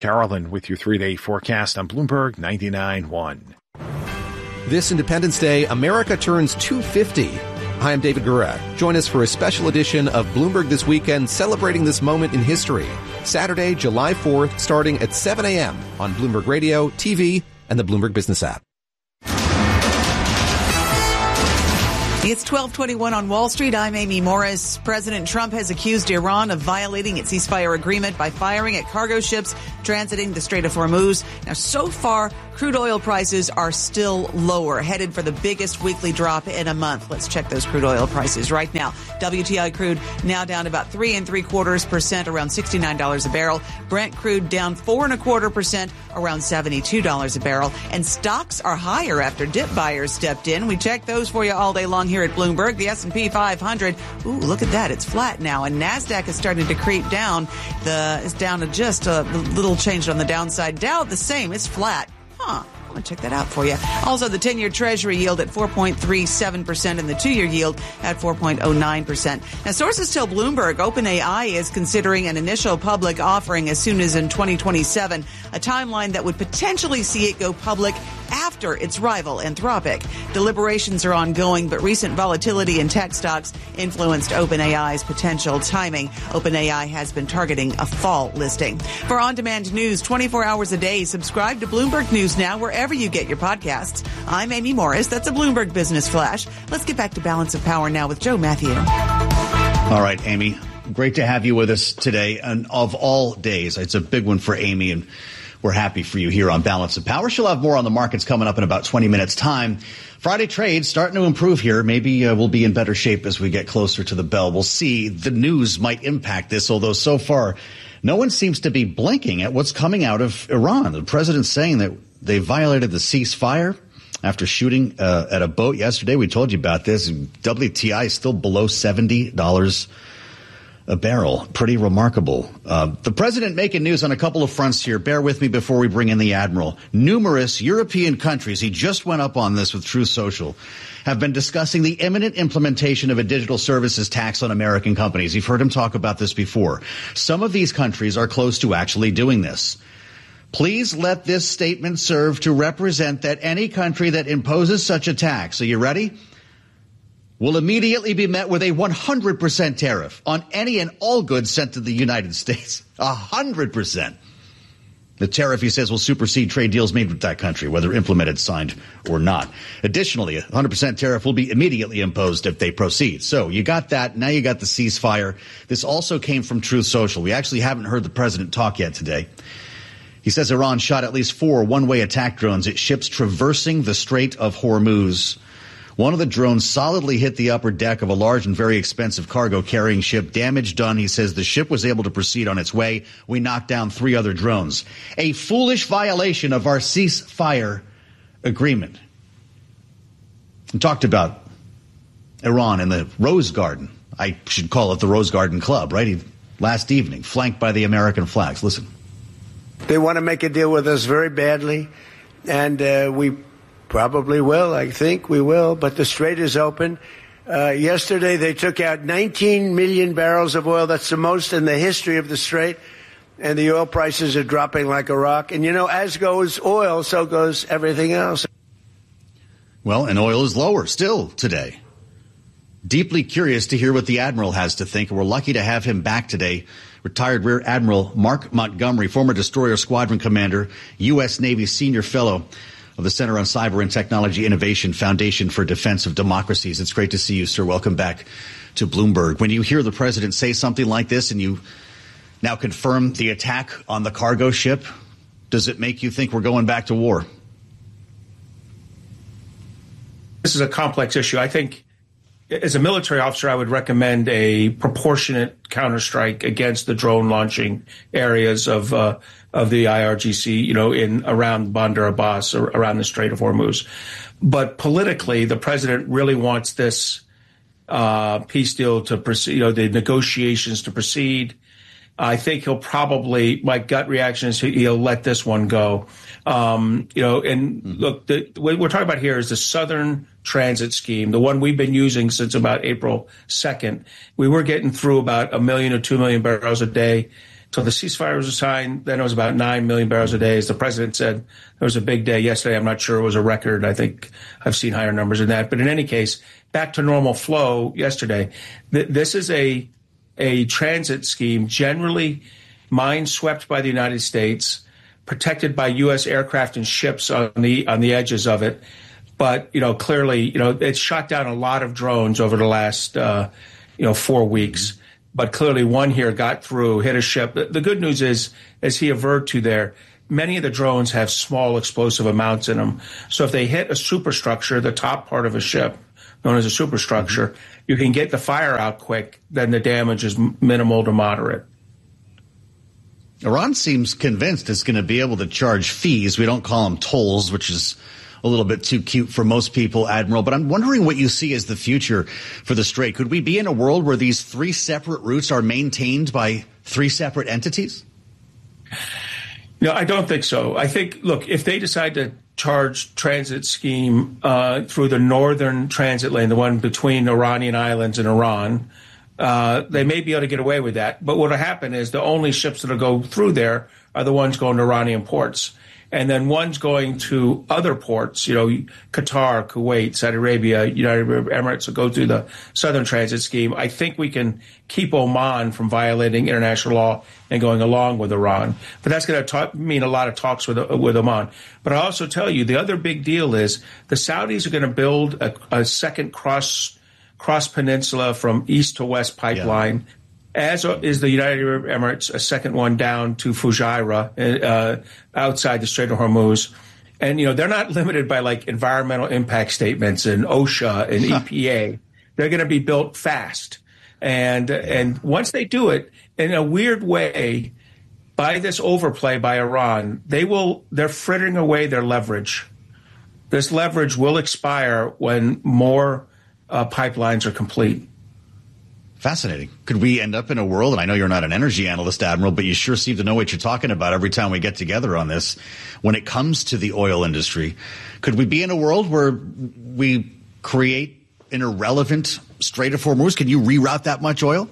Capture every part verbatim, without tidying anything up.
Carolyn with your three-day forecast on Bloomberg ninety-nine point one. This Independence Day, America turns two hundred fifty. Hi, I'm David Guerra. Join us for a special edition of Bloomberg This Weekend, celebrating this moment in history. Saturday, July fourth, starting at seven a.m. on Bloomberg Radio, T V, and the Bloomberg Business app. It's twelve twenty-one on Wall Street. I'm Amy Morris. President Trump has accused Iran of violating its ceasefire agreement by firing at cargo ships transiting the Strait of Hormuz. Now, so far, crude oil prices are still lower, headed for the biggest weekly drop in a month. Let's check those crude oil prices right now. W T I crude now down about three and three quarters percent, around sixty-nine dollars a barrel. Brent crude down four and a quarter percent, around seventy-two dollars a barrel. And stocks are higher after dip buyers stepped in. We check those for you all day long here at Bloomberg. The S and P five hundred, ooh, look at that. It's flat now. And NASDAQ is starting to creep down. The It's down to just a little change on the downside. Dow, the same. It's flat. Huh. I'm going to check that out for you. Also, the ten-year Treasury yield at four point three seven percent and the two-year yield at four point oh nine percent. Now, sources tell Bloomberg OpenAI is considering an initial public offering as soon as in twenty twenty-seven, a timeline that would potentially see it go public after its rival, Anthropic. Deliberations are ongoing, but recent volatility in tech stocks influenced OpenAI's potential timing. OpenAI has been targeting a fall listing. For on-demand news twenty-four hours a day, subscribe to Bloomberg News Now wherever you get your podcasts. I'm Amy Morris. That's a Bloomberg Business Flash. Let's get back to Balance of Power now with Joe Matthew. All right, Amy, great to have you with us today. And of all days, it's a big one for Amy, and we're happy for you here on Balance of Power. She'll have more on the markets coming up in about twenty minutes' time. Friday trade starting to improve here. Maybe uh, we'll be in better shape as we get closer to the bell. We'll see. The news might impact this, although so far no one seems to be blinking at what's coming out of Iran. The president's saying that they violated the ceasefire after shooting uh, at a boat yesterday. We told you about this. W T I is still below seventy dollars a barrel. Pretty remarkable. Uh, the president making news on a couple of fronts here. Bear with me before we bring in the admiral. Numerous European countries, he just went up on this with Truth Social, have been discussing the imminent implementation of a digital services tax on American companies. You've heard him talk about this before. Some of these countries are close to actually doing this. Please let this statement serve to represent that any country that imposes such a tax, are you ready? Will immediately be met with a one hundred percent tariff on any and all goods sent to the United States. one hundred percent. The tariff, he says, will supersede trade deals made with that country, whether implemented, signed, or not. Additionally, a one hundred percent tariff will be immediately imposed if they proceed. So you got that. Now you got the ceasefire. This also came from Truth Social. We actually haven't heard the president talk yet today. He says Iran shot at least four one-way attack drones at ships traversing the Strait of Hormuz. One of the drones solidly hit the upper deck of a large and very expensive cargo carrying ship. Damage done. He says the ship was able to proceed on its way. We knocked down three other drones. A foolish violation of our ceasefire agreement. We talked about Iran in the Rose Garden. I should call it the Rose Garden Club, right? He, last evening, flanked by the American flags. Listen. They want to make a deal with us very badly, and uh, we probably will. I think we will, but the strait is open. Uh, yesterday, they took out nineteen million barrels of oil. That's the most in the history of the strait, and the oil prices are dropping like a rock. And, you know, as goes oil, so goes everything else. Well, and oil is lower still today. Deeply curious to hear what the admiral has to think. We're lucky to have him back today. Retired Rear Admiral Mark Montgomery, former destroyer squadron commander, U S. Navy senior fellow of the Center on Cyber and Technology Innovation, Foundation for Defense of Democracies. It's great to see you, sir. Welcome back to Bloomberg. When you hear the president say something like this and you now confirm the attack on the cargo ship, does it make you think we're going back to war? This is a complex issue. I think as a military officer, I would recommend a proportionate counterstrike against the drone launching areas of uh, of the I R G C, you know, in around Bandar Abbas or around the Strait of Hormuz. But politically, the president really wants this uh, peace deal to proceed, you know, the negotiations to proceed. I think he'll probably, my gut reaction is he'll let this one go. Um, you know, and mm-hmm. look, the, what we're talking about here is the Southern Transit Scheme, the one we've been using since about April second. We were getting through about a million or two million barrels a day So the ceasefire was signed. Then it was about nine million barrels a day. As the president said, there was a big day yesterday. I'm not sure it was a record. I think I've seen higher numbers than that. But in any case, back to normal flow yesterday. Th- this is a a transit scheme, generally mine swept by the United States, protected by U S aircraft and ships on the on the edges of it. But, you know, clearly, you know, it's shot down a lot of drones over the last, uh, you know, four weeks. But clearly one here got through, hit a ship. The good news is, as he averred to there, many of the drones have small explosive amounts in them. So if they hit a superstructure, the top part of a ship, known as a superstructure, mm-hmm. you can get the fire out quick, then the damage is minimal to moderate. Iran seems convinced it's going to be able to charge fees. We don't call them tolls, which is a little bit too cute for most people, Admiral. But I'm wondering what you see as the future for the Strait. Could we be in a world where these three separate routes are maintained by three separate entities? No, I don't think so. I think, look, if they decide to charge transit scheme uh, through the northern transit lane, the one between Iranian islands and Iran, uh, they may be able to get away with that. But what will happen is the only ships that will go through there are the ones going to Iranian ports. And then one's going to other ports, you know, Qatar, Kuwait, Saudi Arabia, United Arab Emirates will go through the southern transit scheme. I think we can keep Oman from violating international law and going along with Iran. But that's going to mean a lot of talks with with Oman. But I'll also tell you, the other big deal is the Saudis are going to build a, a second cross cross peninsula from east to west pipeline. Yeah. As is the United Arab Emirates, a second one down to Fujairah, uh, outside the Strait of Hormuz. And, you know, they're not limited by, like, environmental impact statements and OSHA and E P A. They're going to be built fast. And and once they do it, in a weird way, by this overplay by Iran, they will, they're frittering away their leverage. This leverage will expire when more uh, pipelines are complete. Fascinating. Could we end up in a world, and I know you're not an energy analyst, Admiral, but you sure seem to know what you're talking about every time we get together on this. When it comes to the oil industry, could we be in a world where we create an irrelevant Strait of Hormuz? Can you reroute that much oil?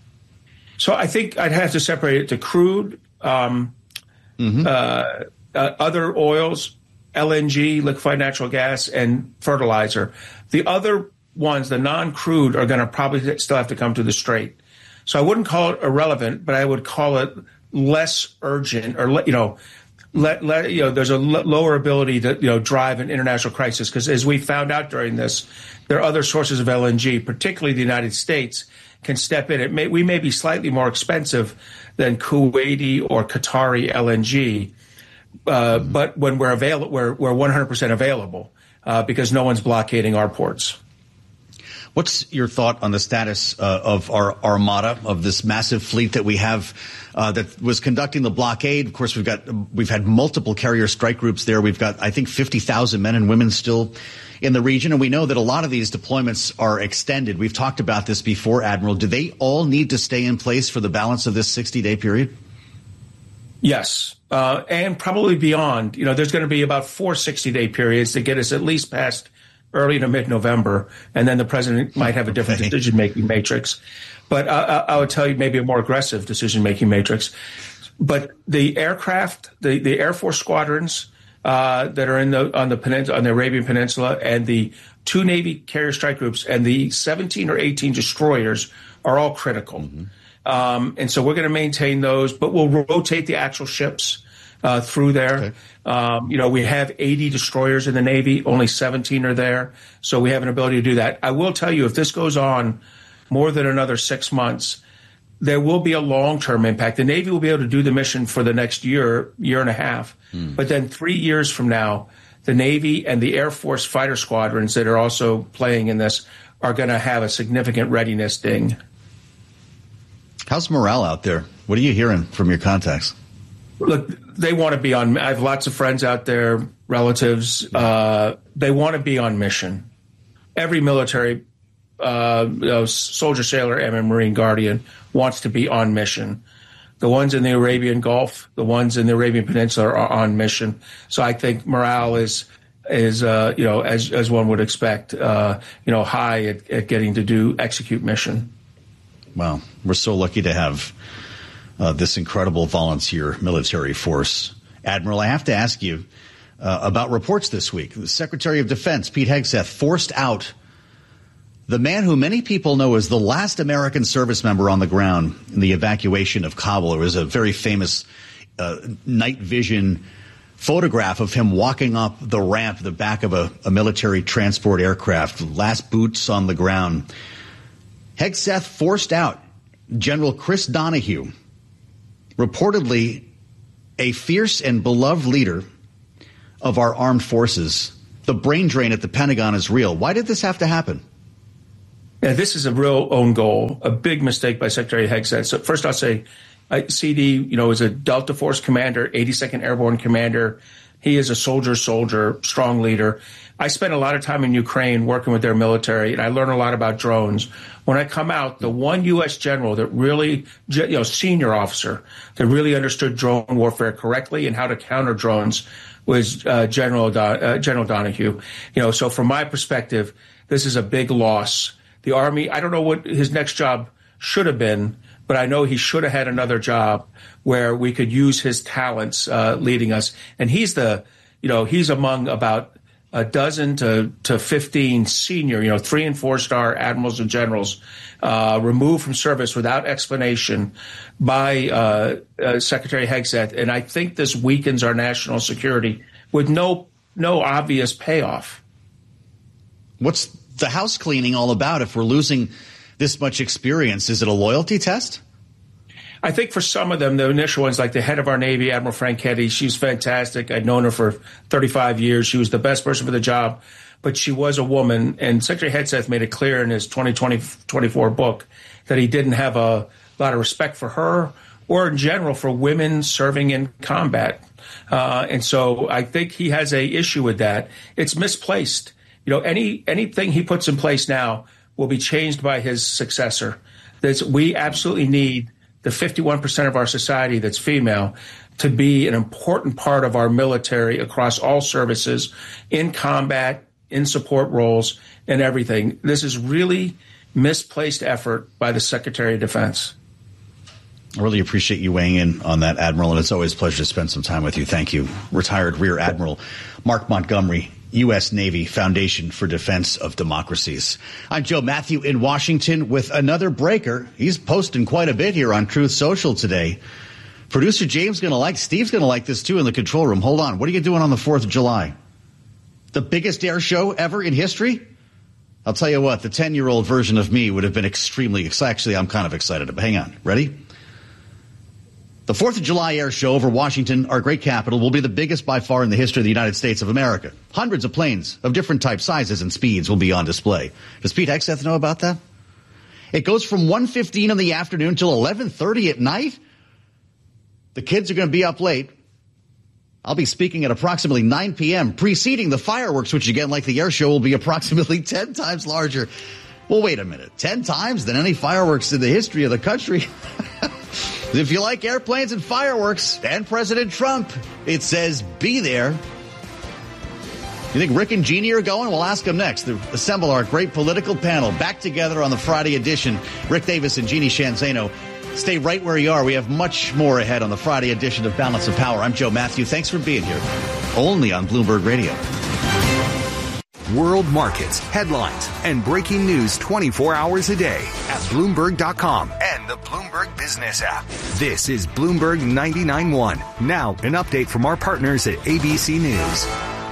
So I think I'd have to separate it to crude, um, mm-hmm. uh, uh, other oils, L N G, liquefied natural gas, and fertilizer. The other ones, the non-crude, are going to probably still have to come to the Strait. So I wouldn't call it irrelevant, but I would call it less urgent, or, you know, let, let you know, there's a l- lower ability to, you know, drive an international crisis. Because as we found out during this, there are other sources of L N G, particularly the United States, can step in. It may, we may be slightly more expensive than Kuwaiti or Qatari L N G, uh, mm-hmm. but when we're available, we're, we're one hundred percent available uh, because no one's blockading our ports. What's your thought on the status uh, of our armada, of this massive fleet that we have uh, that was conducting the blockade? Of course, we've got we've had multiple carrier strike groups there. We've got, I think, fifty thousand men and women still in the region. And we know that a lot of these deployments are extended. We've talked about this before, Admiral. Do they all need to stay in place for the balance of this sixty-day period? Yes, uh, and probably beyond. You know, there's going to be about four sixty-day periods to get us at least past early to mid-November, and then the president might have a different okay. decision-making matrix. But uh, I would tell you maybe a more aggressive decision-making matrix. But the aircraft, the, the Air Force squadrons uh, that are in the on the peninsula, on the Arabian Peninsula, and the two Navy carrier strike groups and the seventeen or eighteen destroyers are all critical. Mm-hmm. Um, and so we're going to maintain those, but we'll rotate the actual ships Uh, through there. Okay. Um, you know, we have eighty destroyers in the Navy, only seventeen are there. So we have an ability to do that. I will tell you, if this goes on more than another six months, there will be a long-term impact. The Navy will be able to do the mission for the next year, year and a half. Mm. But then three years from now, the Navy and the Air Force fighter squadrons that are also playing in this are going to have a significant readiness ding. How's morale out there? What are you hearing from your contacts? Look, they want to be on. I have lots of friends out there, relatives. Uh, they want to be on mission. Every military, uh, you know, soldier, sailor, airman, Marine, Guardian wants to be on mission. The ones in the Arabian Gulf, the ones in the Arabian Peninsula are on mission. So I think morale is is uh, you know, as as one would expect, uh, you know, high at, at getting to do execute mission. Wow, we're so lucky to have uh, this incredible volunteer military force. Admiral, I have to ask you uh, about reports this week. The Secretary of Defense, Pete Hegseth, forced out the man who many people know as the last American service member on the ground in the evacuation of Kabul. It was a very famous uh, night vision photograph of him walking up the ramp, the back of a, a military transport aircraft, last boots on the ground. Hegseth forced out General Chris Donahue, reportedly a fierce and beloved leader of our armed forces. The brain drain at the Pentagon is real. Why did this have to happen? Yeah, this is a real own goal, a big mistake by Secretary Hegseth. So first I'll say, uh, C D, you know, is a Delta Force commander, eighty-second Airborne commander. He is a soldier, soldier, strong leader. I spent a lot of time in Ukraine working with their military, and I learned a lot about drones. When I come out, the one U S general that really, you know, senior officer that really understood drone warfare correctly and how to counter drones was uh, General Don, uh, General Donahue. You know, so from my perspective, this is a big loss. The Army, I don't know what his next job should have been, but I know he should have had another job where we could use his talents uh, leading us. And he's the, you know, he's among about a dozen to, to fifteen senior, you know, three and four star admirals and generals uh, removed from service without explanation by uh, uh, Secretary Hegseth. And I think this weakens our national security with no no obvious payoff. What's the house cleaning all about if we're losing this much experience? Is it a loyalty test? I think for some of them, the initial ones, like the head of our Navy, Admiral Franchetti, she's fantastic. I'd known her for thirty-five years. She was the best person for the job, but she was a woman. And Secretary Hegseth made it clear in his twenty twenty-four book that he didn't have a lot of respect for her or in general for women serving in combat. Uh, and so I think he has a issue with that. It's misplaced. You know, any anything he puts in place now will be changed by his successor. That's, we absolutely need the fifty-one percent of our society that's female to be an important part of our military across all services, in combat, in support roles, and everything. This is really misplaced effort by the Secretary of Defense. I really appreciate you weighing in on that, Admiral, and it's always a pleasure to spend some time with you. Thank you. Retired Rear Admiral Mark Montgomery, U S. Navy Foundation for Defense of Democracies. I'm Joe Matthew in Washington with another breaker. He's posting quite a bit here on Truth Social today. Producer James going to like, Steve's going to like this too in the control room. Hold on. What are you doing on the fourth of July? The biggest air show ever in history? I'll tell you what, the ten-year-old version of me would have been extremely excited. Actually, I'm kind of excited. But hang on. Ready? The fourth of July air show over Washington, our great capital, will be the biggest by far in the history of the United States of America. Hundreds of planes of different types, sizes, and speeds will be on display. Does Pete Hegseth know about that? It goes from one fifteen in the afternoon till eleven thirty at night. The kids are going to be up late. I'll be speaking at approximately nine p.m., preceding the fireworks, which, again, like the air show, will be approximately ten times larger. Well, wait a minute. ten times than any fireworks in the history of the country? If you like airplanes and fireworks and President Trump, it says be there. You think Rick and Jeannie are going? We'll ask them next. To assemble our great political panel back together on the Friday edition. Rick Davis and Jeannie Shanzano. Stay right where you are. We have much more ahead on the Friday edition of Balance of Power. I'm Joe Matthew. Thanks for being here. Only on Bloomberg Radio. World markets, headlines, and breaking news twenty-four hours a day at Bloomberg dot com and the Bloomberg Business app. This is Bloomberg ninety-nine point one. Now, an update from our partners at A B C News.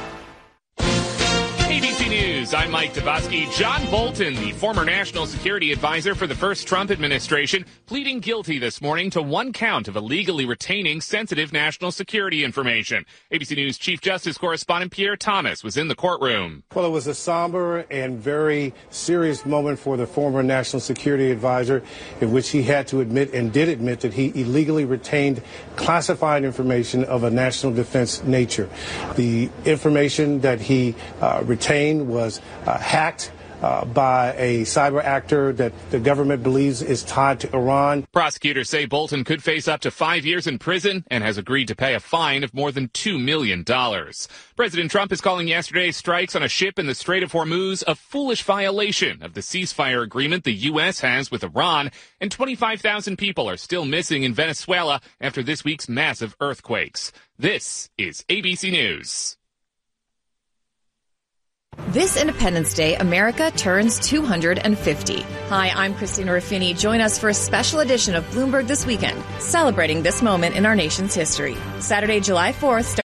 A B C News, I'm Mike Dubosky. John Bolton, the former national security advisor for the first Trump administration, pleading guilty this morning to one count of illegally retaining sensitive national security information. A B C News Chief Justice correspondent Pierre Thomas was in the courtroom. Well, it was a somber and very serious moment for the former national security advisor, in which he had to admit and did admit that he illegally retained classified information of a national defense nature. The information that he uh, retained was uh, hacked uh, by a cyber actor that the government believes is tied to Iran. Prosecutors say Bolton could face up to five years in prison and has agreed to pay a fine of more than two million dollars. President Trump is calling yesterday's strikes on a ship in the Strait of Hormuz a foolish violation of the ceasefire agreement the U S has with Iran, and twenty-five thousand people are still missing in Venezuela after this week's massive earthquakes. This is A B C News. This Independence Day, America turns two hundred fifty. Hi, I'm Christina Ruffini. Join us for a special edition of Bloomberg This Weekend, celebrating this moment in our nation's history. Saturday, July fourth,